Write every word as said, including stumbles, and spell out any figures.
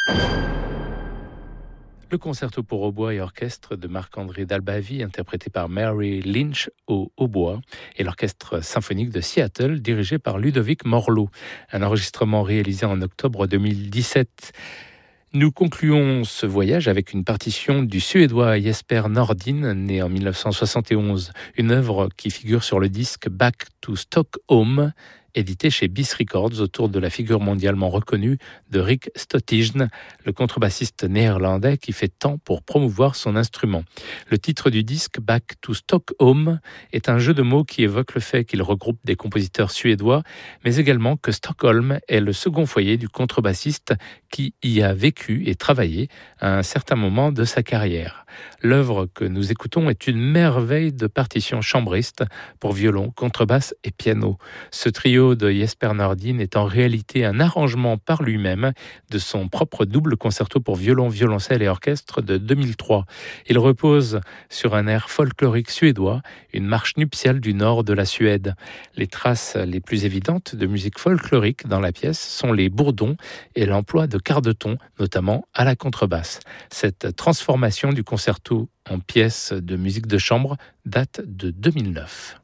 Le concerto pour hautbois et orchestre de Marc-André Dalbavi, interprété par Mary Lynch au hautbois, et l'orchestre symphonique de Seattle, dirigé par Ludovic Morlot. Un enregistrement réalisé en octobre deux mille dix-sept. Nous concluons ce voyage avec une partition du Suédois Jesper Nordin, né en mille neuf cent soixante et onze. Une œuvre qui figure sur le disque Back to Stockholm, édité chez Bis Records, autour de la figure mondialement reconnue de Rick Stottijn, le contrebassiste néerlandais qui fait tant pour promouvoir son instrument. Le titre du disque, Back to Stockholm, est un jeu de mots qui évoque le fait qu'il regroupe des compositeurs suédois, mais également que Stockholm est le second foyer du contrebassiste qui y a vécu et travaillé à un certain moment de sa carrière. L'œuvre que nous écoutons est une merveille de partition chambriste pour violon, contrebasse et piano. Ce trio de Jesper Nordin est en réalité un arrangement par lui-même de son propre double concerto pour violon, violoncelle et orchestre de deux mille trois. Il repose sur un air folklorique suédois, une marche nuptiale du nord de la Suède. Les traces les plus évidentes de musique folklorique dans la pièce sont les bourdons et l'emploi de quarts de ton, notamment à la contrebasse. Cette transformation du concerto en pièce de musique de chambre date de deux mille neuf.